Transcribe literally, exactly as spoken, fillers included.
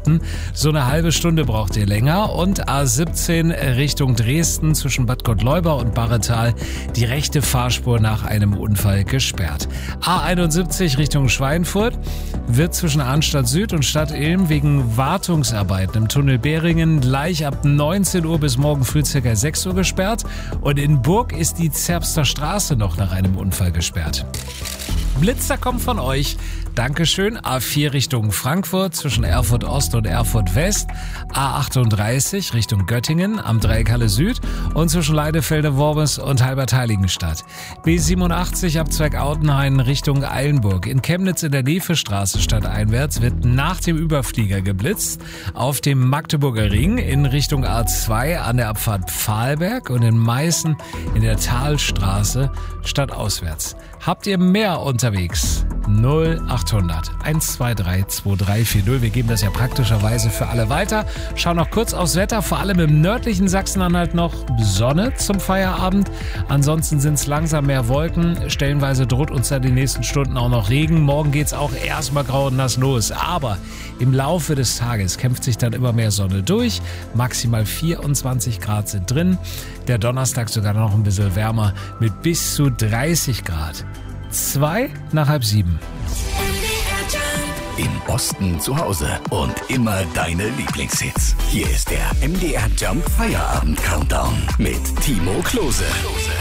anhalten. So eine halbe Stunde braucht ihr länger. Und A siebzehn Richtung Dresden zwischen Bad Gottleuba und Barretal die rechte Fahrspur nach einem Unfall gesperrt. A einundsiebzig Richtung Schweinfurt wird zwischen Arnstadt Süd und Stadt Ilm wegen Wartungsarbeiten im Tunnel Beringen gleich ab neunzehn Uhr bis morgen früh ca. sechs Uhr gesperrt. Und in Burg ist die Zerbster Straße noch nach einem Unfall gesperrt. Blitzer kommt von euch. Dankeschön. A vier Richtung Frankfurt zwischen Erfurt Ost und Erfurt West. A achtunddreißig Richtung Göttingen am Dreieck Halle Süd und zwischen Leidefelde-Worms und Halbertheiligenstadt. B siebenundachtzig Abzweig Autenhain Richtung Eilenburg. In Chemnitz in der Nevestraße stadteinwärts wird nach dem Überflieger geblitzt. Auf dem Magdeburger Ring in Richtung A zwei an der Abfahrt Pfahlberg und in Meißen in der Talstraße stadtauswärts. Habt ihr mehr unterwegs? null achthundert eins zwei drei zwei drei vier null. Wir geben das ja praktischerweise für alle weiter. Schauen noch kurz aufs Wetter, vor allem im nördlichen Sachsen-Anhalt noch Sonne zum Feierabend. Ansonsten sind es langsam mehr Wolken. Stellenweise droht uns da die nächsten Stunden auch noch Regen. Morgen geht's auch erstmal grau und nass los. Aber im Laufe des Tages kämpft sich dann immer mehr Sonne durch. Maximal vierundzwanzig Grad sind drin. Der Donnerstag sogar noch ein bisschen wärmer mit bis zu dreißig Grad. Zwei nach halb sieben. Im Osten zu Hause und immer deine Lieblingshits. Hier ist der M D R Jump Feierabend Countdown mit Timo Klose.